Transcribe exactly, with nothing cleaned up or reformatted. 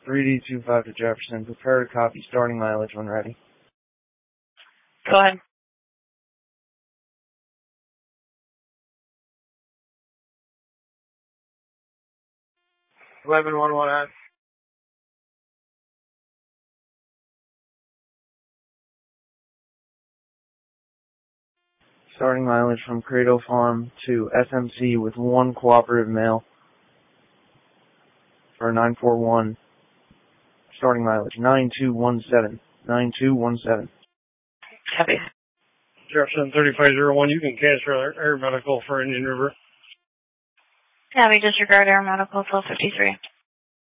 three D two five to Jefferson. Prepare to copy starting mileage when ready. Go ahead. eleven one one S. Starting mileage from Cradle Farm to S M C with one cooperative mail for nine four one. Starting mileage nine two one seven. nine two one seven. Copy. Jefferson thirty-five oh one, you can cancel air, air medical for Indian River. Copy, disregard air medical twelve fifty-three.